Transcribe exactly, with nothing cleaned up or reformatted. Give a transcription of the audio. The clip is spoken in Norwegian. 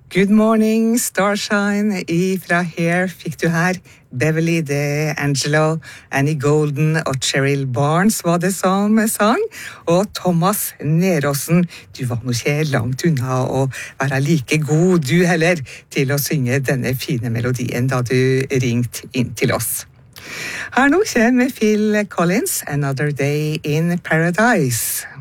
Good morning, Starshine. Ifra Here fikk du her Beverly D'Angelo, Annie Golden og Cheryl Barnes var det som sang. Og Thomas Neråsen, du var nå ikke langt unna å være like god du heller til å synge denne fine melodien da du ringte inn til oss. Her nå kommer Phil Collins, Another Day in Paradise.